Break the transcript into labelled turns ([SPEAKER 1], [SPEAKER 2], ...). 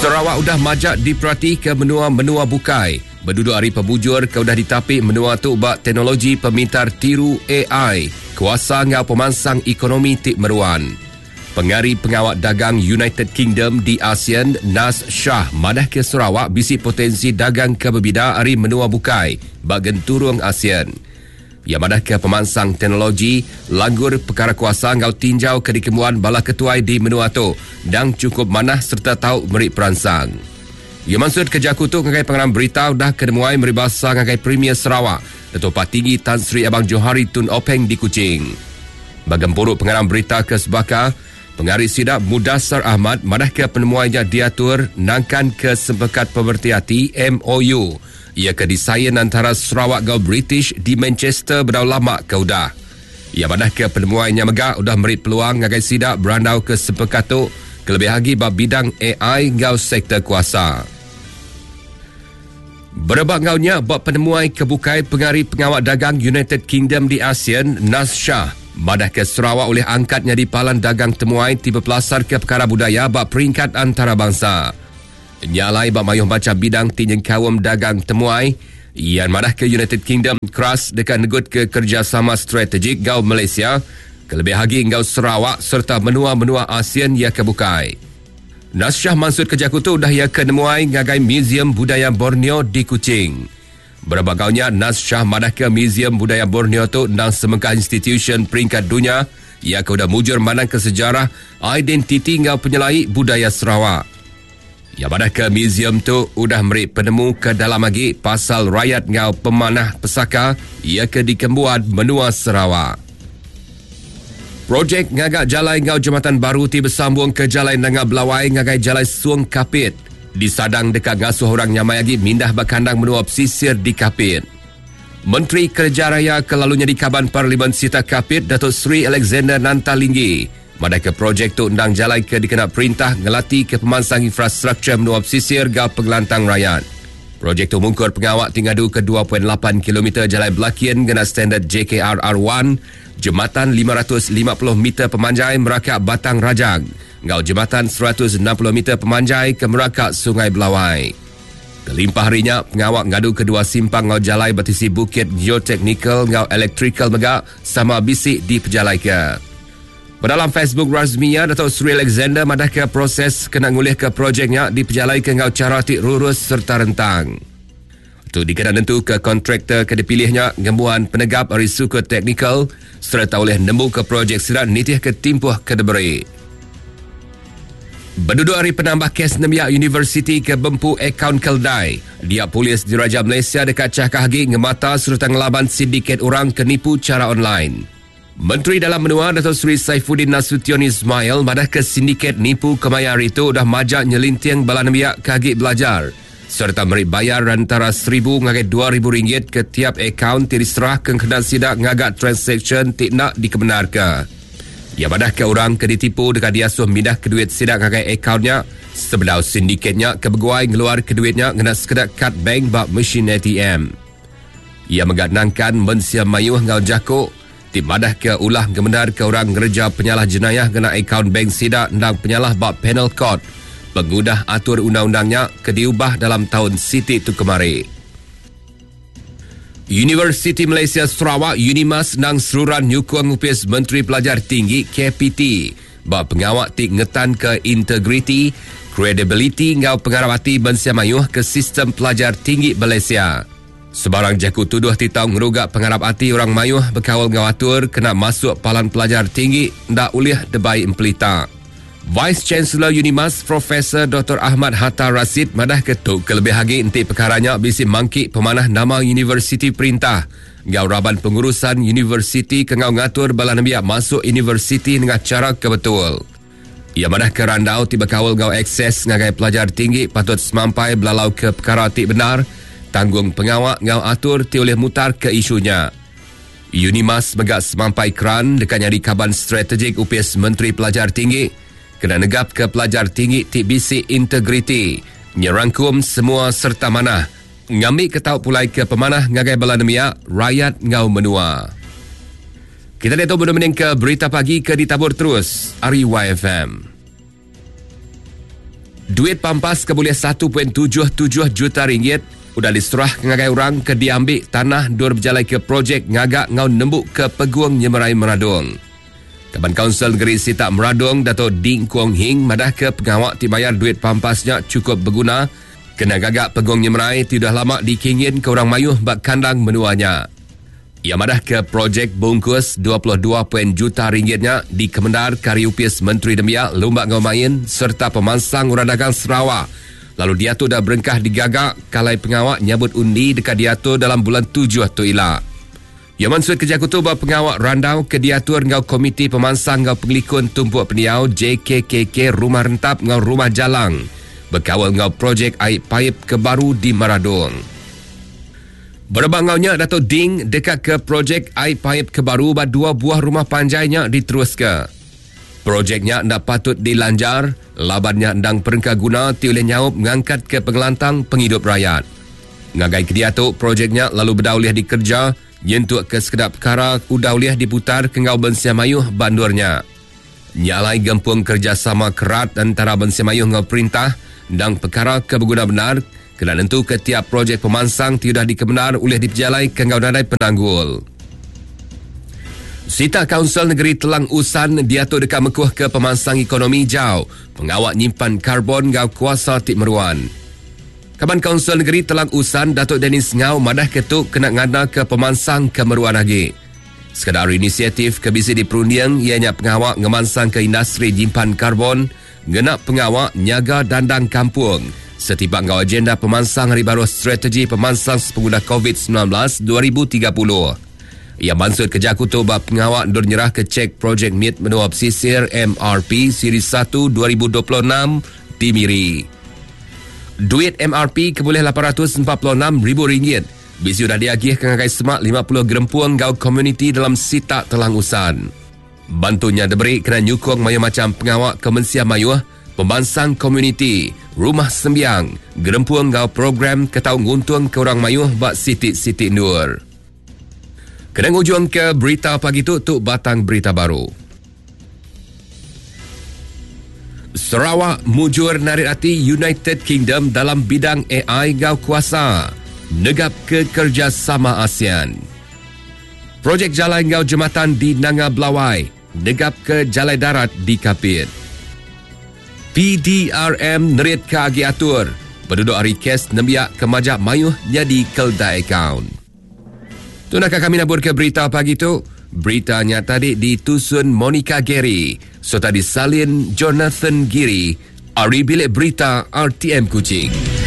[SPEAKER 1] Sarawak udah majak diperhati ke menua-menua bukai. Berduduk hari pembujur ke udah ditapik menua tu bak teknologi pemintar tiru AI. Kuasa ngau pemansang ekonomi tik meruan. Pengari pengawal dagang United Kingdom di ASEAN, Nas Shah, madah ke Sarawak bisi potensi dagang ke berbida hari menua bukai bak genturung ASEAN. Ia madah ke pemansang teknologi, langgur perkara kuasa ngau tinjau ke dikemuan bala ketuai di menua tu dan cukup manah serta tahu merik peransang. Ia maksud kerja kutuk ngagai pengarang berita dah kedemuai meribasa ngagai Premier Sarawak, Dato' Pak Tinggi Tan Sri Abang Johari Tun Openg di Kuching. Bagempuruk pengarang berita ke Sebaka, Pengarih Sidap Mudassar Ahmad madah ke penemuannya diatur nangkan ke Sepekat Pemerhati MOU. Ia ke desain antara Sarawak dan British di Manchester berdau lama ke udah. Ia madah ke penemuannya megak udah merit peluang ngagai Sidap berandau ke Sepekat tu kelebih lagi bab bidang AI ngau sektor kuasa. Berebak ngaunya bab penemuan kebukai pengarih pengawal dagang United Kingdom di ASEAN, Nas Shah, madah ke Sarawak oleh angkatnya di Palan Dagang Temuai tiba pelasar ke perkara budaya bab peringkat antarabangsa. Nyalai bab mayuh baca bidang tinjeng kawam dagang Temuai, ian madah ke United Kingdom keras dekat negut ke kerjasama strategik gau Malaysia, kelebih lagi gau Sarawak serta menua-menua ASEAN ia kebukai. Nas Shah maksud kerja kutu dah ia kenemuai ngagai Museum Budaya Borneo di Kuching. Berbagaunya Nas Shah madah ke Museum Budaya Borneo tu dan semangka institution peringkat dunia ia sudah mujur manang ke sejarah, identiti ngau penyelai budaya Sarawak. Ia madah ke museum tu udah merik penemu ke dalam lagi pasal rakyat ngau pemanah pesaka ia ke dikembuat menua Sarawak. Projek ngagak jalai ngau jambatan baru ti bersambung ke jalai Nangah Belawai ngagai jalai Suang Kapit. Disadang dekat ngasuh orang nyamai lagi mindah bakandang menua pesisir di Kapit. Menteri Kerja Raya kelalunya di Kaban Parlimen Sita Kapit, Datuk Seri Alexander Nantalinggi, madah ke projek tu undang jalai ke dikena perintah ngelati ke pemansang infrastruktur menua pesisir gau pengelantang rakyat. Projek tu mungkur pengawak tingadu ke 2.8 km jalai Belakian gena standard JKRR1, jembatan 550 meter pemanjai merakak Batang Rajang, ngau jembatan 160 meter pemanjai ke merakak Sungai Belawai. Kelimpah harinya, pengawak ngadu kedua simpang ngau jalai batisi bukit geotechnical ngau electrical megak sama bisik di pejalai ke. Dalam Facebook rasminya, Datuk Seri Alexander madah ke proses kena ngulih ke projeknya di pejalai ke ngau cara tik lurus serta rentang. Itu dikena nentu ke kontraktor ke dipilihnya ngembuan penegap risiko teknikal serta oleh nemu ke projek sirat nitih ke timpuh ke deberi. Berduduk hari penambah kes Nemiak University ke Bempu akaun Keldai. Dia polis di Raja Malaysia dekat Cahkahgi ngemata serta ngelaban sindiket orang kenipu cara online. Menteri Dalam Menua Datuk Seri Saifuddin Nasution Ismail madah ke sindiket nipu kemayar itu dah majak nyelintiang bala Nemiak Kahgi belajar serta merik bayar antara RM1,000 ngagai RM2,000 ke tiap akaun diserah ke kena sidak ngagak transaction tik nak dikebenarkan. Ia madah ke orang ke ditipu dekat diasuh mindah ke duit sidak ngagai akaunnya sebelum sindiketnya ke beguai ngeluar ke duitnya kena sekedar kad bank bak mesin ATM. Ia mengadnangkan mensiam mayuh ngau jakuk tim madah ke ulah kebenar ke orang ngerja penyalah jenayah kena akaun bank sidak dan penyalah bak penal code pengudah atur undang-undangnya ke diubah dalam tahun siti tu kemari. Universiti Malaysia Sarawak UNIMAS nang seruran nyukung upis Menteri Pelajar Tinggi KPT bak pengawak tik ngetan ke integriti, credibility ngau pengarapati bensia mayuh ke sistem pelajar tinggi Malaysia. Sebarang jaku tuduh titau ngerugak pengarap hati orang mayuh berkawal ngawatur kena masuk palan pelajar tinggi ndak ulih debai empelita. Vice Chancellor UNIMAS Profesor Dr. Ahmad Hatta Rasid madah ketuk kelebih lagi inti perkaranya bisi mangkik pemanah nama universiti perintah. Ngau raban pengurusan universiti ke ngau ngatur bala Nemiak masuk universiti dengan cara kebetul. Ia madah ke randau tiba kawal ngau akses ngagai pelajar tinggi patut semampai belalau ke perkara tik benar. Tanggung pengawak ngau atur ti oleh mutar ke isunya. UNIMAS megak semampai keran dekat nyari kaban strategik upis Menteri Pelajar Tinggi kena negap ke pelajar tinggi ti bisi integriti nyerangkum semua serta manah ngambil ketau pulai ke pemanah ngagai bala Nemiak rakyat ngau menua. Kita lihat benar-benar ke berita pagi ke ditabur terus RYFM. Duit pampas keboleh 1.77 juta ringgit udah diserah ke ngagai orang ke diambil tanah dur berjalai ke projek ngagak ngau nembuk ke Peguang Nyemerai Meradong. Kaban Kaunsil Negeri Sitak Meradong Dato' Ding Kuong Hing madah ke pengawak dibayar duit pampasnya cukup berguna kena gagak Peguang Nyemerai tidak lama dikingin ke orang mayuh bak kandang menuanya. Ia madah ke projek bungkus 22 juta ringgitnya di Kemendar Kariupis Menteri Demiak Lumbak Ngau Main serta pemansang orang dagang Sarawak. Lalu dia tu dah berengkah digagak kalai pengawak nyabut undi dekat dia tu dalam bulan 7 tu ila. Ia mansur kerja kutu bahawa pengawak randau ke diatur ngau komiti pemansang ngau pengelikun tumpuk peniau JKKK Rumah Rentap ngau Rumah Jalang berkawal ngau projek air paip kebaru di Meradong. Berbangaunya Dato' Ding dekat ke projek air paip kebaru bak 2 buah rumah panjainya diteruskan. Projeknya ndak patut dilanjar, labannya ndang perengka guna ti oleh nyaup mengangkat ke pengelantang penghidup rakyat. Ngagai ke dia tu projeknya lalu berdauliah dikerja, yentuk ke sekedap perkara udauliah diputar ke ngau Bensia Mayuh bandurnya. Nyalai gempung kerjasama kerat antara Bensia Mayuh ngau perintah ndang perkara ke berguna benar. Kena tentu ketiap projek pemansang tidak dikebenar oleh diperjalai ke ngau nadai penanggul. Sitak Kaunsil Negeri Telang Usan diatur dekat mekuh ke pemansang ekonomi jauh, pengawak nyimpan karbon ngau kuasa Tik Meruan. Kaban Kaunsil Negeri Telang Usan Dato' Dennis Ngau madah ketuk kena ngana ke pemansang ke Meruan lagi. Sekadar inisiatif kebisi di perundiang ianya pengawak ngemansang ke industri nyimpan karbon, genap pengawak nyaga dandang kampung. Setiba ngau agenda pemansang Hari Baru Strategi Pemansang Pengguna COVID-19 2030. Ia mansur kerja kutu bab pengawak dur nyerah ke cek projek MIT menua pesisir MRP Siri 1 2026 di Miri. Duit MRP keboleh RM846,000. Bisi sudah diagih ke ngagai semak 50 gerempuang ngau komuniti dalam Sitak Telang Usan. Bantunya diberi kena nyukong mayu macam pengawak Kemensia Mayuh, pembansang komuniti, rumah sembiang, gerempuang ngau program ketau nguntung ke orang mayuh bak Siti Nur. Kena ngujung ke berita pagi tu batang berita baru. Sarawak mujur narik hati United Kingdom dalam bidang AI ngau kuasa, negap ke kerjasama ASEAN. Projek jalan ngau jembatan di Nanga Belawai, negap ke jalan darat di Kapit. PDRM nerit ke agi atur, penduduk hari kes nembiak ke majak mayuh jadi kelda akaun. Tu nak kami nabur ke berita pagi tu. Beritanya tadi ditusun Monica Gary, serta disalin Jonathan Giri, Ari Bilik Berita RTM Kuching.